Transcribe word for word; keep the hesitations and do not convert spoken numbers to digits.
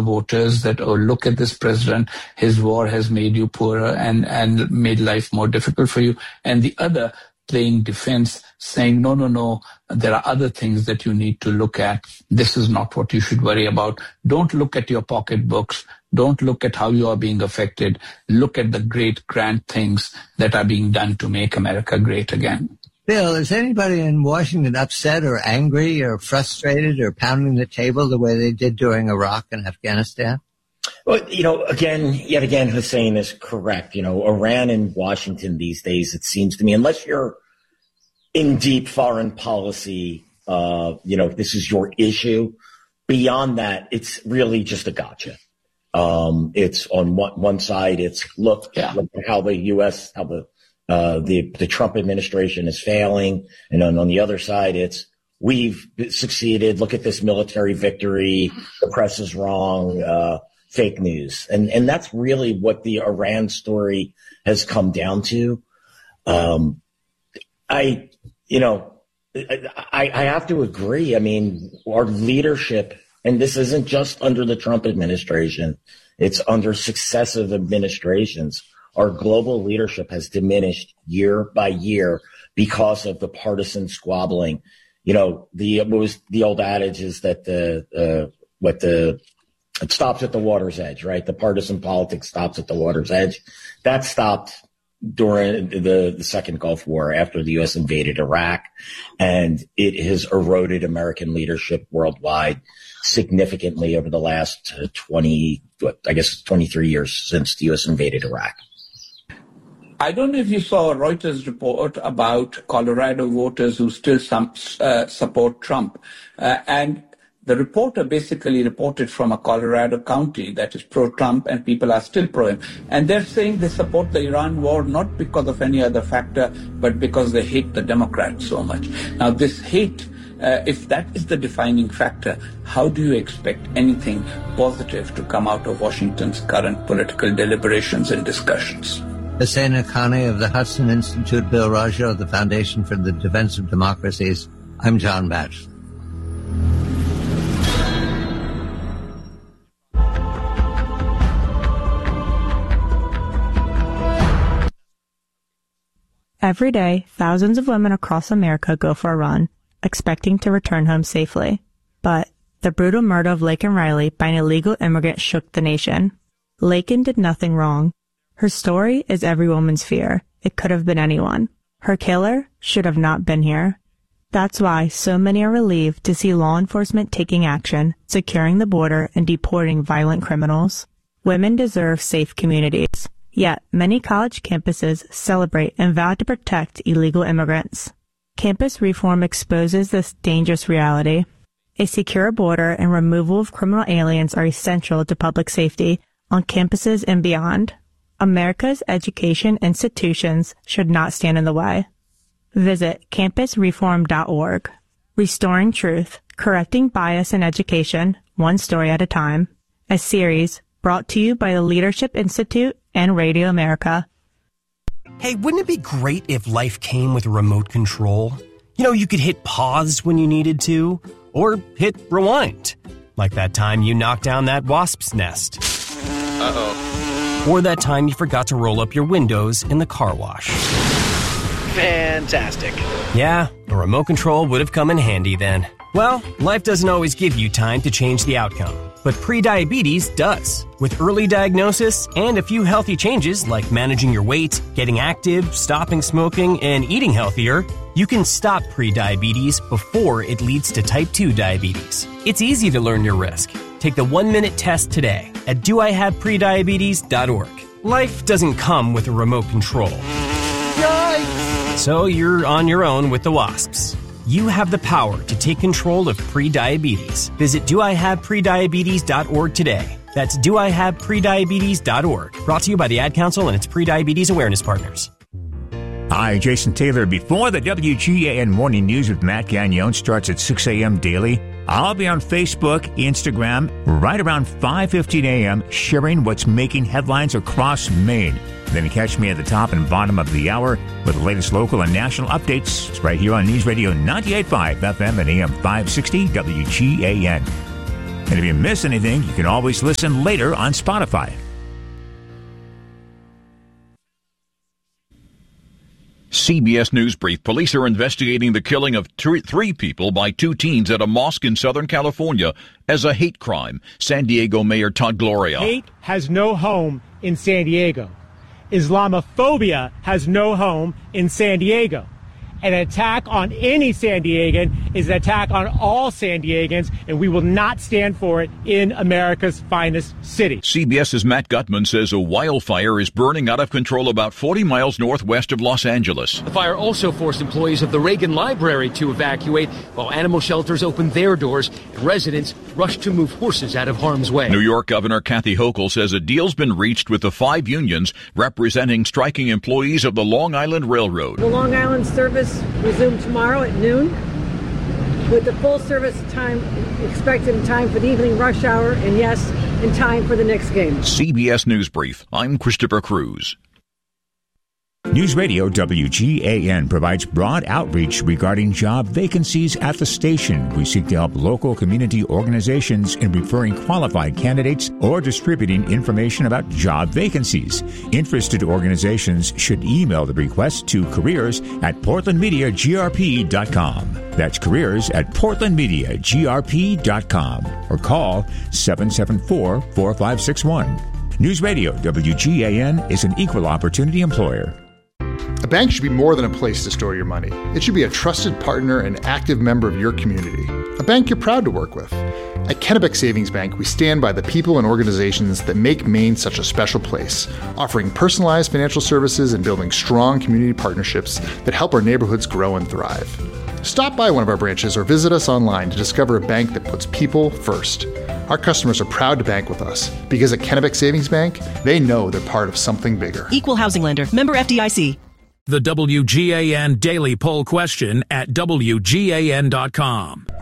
voters that, oh, look at this president, his war has made you poorer and, and made life more difficult for you. And the other playing defense, saying, no, no, no, there are other things that you need to look at. This is not what you should worry about. Don't look at your pocketbooks. Don't look at how you are being affected. Look at the great, grand things that are being done to make America great again. Bill, is anybody in Washington upset or angry or frustrated or pounding the table the way they did during Iraq and Afghanistan? Well, you know, again, yet again, Hussein is correct. You know, Iran and Washington these days, it seems to me, unless you're in deep foreign policy, uh, you know, this is your issue. Beyond that, it's really just a gotcha. Um, it's on one, one side, it's look, yeah. look at how the U S, how the, uh, the, the Trump administration is failing. And on, on the other side, it's we've succeeded. Look at this military victory. The press is wrong. Uh, fake news. And, and that's really what the Iran story has come down to. Um, I, you know, I, I have to agree. I mean, our leadership, and this isn't just under the Trump administration, it's under successive administrations. Our global leadership has diminished year by year because of the partisan squabbling. You know, the, what was the old adage is that the, uh, what the, it stops at the water's edge, right? The partisan politics stops at the water's edge. That stopped during the, the second Gulf War after the U S invaded Iraq, and it has eroded American leadership worldwide significantly over the last twenty, I guess twenty-three years since the U S invaded Iraq. I don't know if you saw a Reuters report about Colorado voters who still some, uh, support Trump. Uh, and the reporter basically reported from a Colorado county that is pro-Trump, and people are still pro him. And they're saying they support the Iran war not because of any other factor, but because they hate the Democrats so much. Now, this hate, uh, if that is the defining factor, how do you expect anything positive to come out of Washington's current political deliberations and discussions? Hussein Haqqani of the Hudson Institute, Bill Raggio of the Foundation for the Defense of Democracies. I'm John Batchelor. Every day, thousands of women across America go for a run, expecting to return home safely. But the brutal murder of Laken Riley by an illegal immigrant shook the nation. Laken did nothing wrong. Her story is every woman's fear. It could have been anyone. Her killer should have not been here. That's why so many are relieved to see law enforcement taking action, securing the border, and deporting violent criminals. Women deserve safe communities. Yet, many college campuses celebrate and vow to protect illegal immigrants. Campus reform exposes this dangerous reality. A secure border and removal of criminal aliens are essential to public safety on campuses and beyond. America's education institutions should not stand in the way. Visit campus reform dot org. Restoring Truth, Correcting Bias in Education, One Story at a Time. A series brought to you by the Leadership Institute and Radio America. Hey, wouldn't it be great if life came with a remote control? You know, you could hit pause when you needed to, or hit rewind. Like that time you knocked down that wasp's nest. Uh-oh. Or that time you forgot to roll up your windows in the car wash. Fantastic. Yeah, a remote control would have come in handy then. Well, life doesn't always give you time to change the outcome, but prediabetes does. With early diagnosis and a few healthy changes like managing your weight, getting active, stopping smoking, and eating healthier, you can stop prediabetes before it leads to type two diabetes. It's easy to learn your risk. Take the one-minute test today at do I have prediabetes dot org. Life doesn't come with a remote control. Yikes! So you're on your own with the wasps. You have the power to take control of prediabetes. Visit do I have prediabetes dot org today. That's do I have prediabetes dot org. Brought to you by the Ad Council and its prediabetes awareness partners. Hi, Jason Taylor. Before the W G A N Morning News with Matt Gagnon starts at six a.m. daily, I'll be on Facebook, Instagram, right around five fifteen a.m., sharing what's making headlines across Maine. Then catch me at the top and bottom of the hour with the latest local and national updates right here on News Radio ninety-eight point five F M and A M five sixty W G A N. And if you miss anything, you can always listen later on Spotify. C B S News Brief. Police are investigating the killing of three people by two teens at a mosque in Southern California as a hate crime. San Diego Mayor Todd Gloria. Hate has no home in San Diego. Islamophobia has no home in San Diego. An attack on any San Diegan is an attack on all San Diegans, and we will not stand for it in America's finest city. CBS's Matt Gutman says a wildfire is burning out of control about forty miles northwest of Los Angeles. The fire also forced employees of the Reagan Library to evacuate, while animal shelters opened their doors and residents rushed to move horses out of harm's way. New York Governor Kathy Hochul says a deal's been reached with the five unions representing striking employees of the Long Island Railroad. The Long Island service resume tomorrow at noon with the full service time expected in time for the evening rush hour and, yes, in time for the next game. C B S News Brief. I'm Christopher Cruz. News Radio W G A N provides broad outreach regarding job vacancies at the station. We seek to help local community organizations in referring qualified candidates or distributing information about job vacancies. Interested organizations should email the request to careers at portland media g r p dot com. That's careers at portland media g r p dot com or call seven seven four, four five six one. News Radio W G A N is an equal opportunity employer. A bank should be more than a place to store your money. It should be a trusted partner and active member of your community. A bank you're proud to work with. At Kennebec Savings Bank, we stand by the people and organizations that make Maine such a special place, offering personalized financial services and building strong community partnerships that help our neighborhoods grow and thrive. Stop by one of our branches or visit us online to discover a bank that puts people first. Our customers are proud to bank with us because at Kennebec Savings Bank, they know they're part of something bigger. Equal housing lender. Member F D I C. The W G A N Daily Poll Question at W G A N dot com.